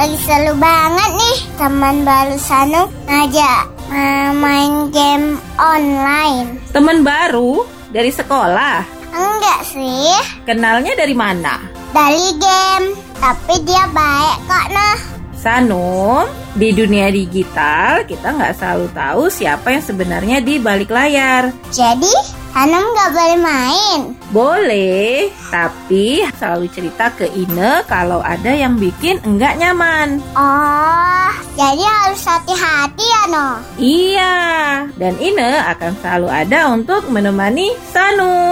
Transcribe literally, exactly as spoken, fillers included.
lagi seru banget nih. Teman baru Sanu ngajak uh, main game online. Teman baru dari sekolah? Enggak sih. Kenalnya dari mana? Dari game. Tapi dia baik kok nah. Sanum, di dunia digital kita nggak selalu tahu siapa yang sebenarnya di balik layar. Jadi, Hanum nggak boleh main? Boleh, tapi selalu cerita ke Ine kalau ada yang bikin enggak nyaman. Oh, jadi harus hati-hati ya no? Iya, dan Ine akan selalu ada untuk menemani Sanum.